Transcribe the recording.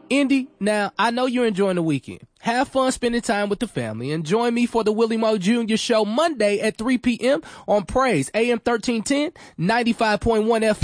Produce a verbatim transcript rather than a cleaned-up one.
Indy, now, I know you're enjoying the weekend. Have fun spending time with the family and join me for the Willie Moe Junior Show Monday at three p.m. on Praise, A M thirteen ten, ninety-five point one F M.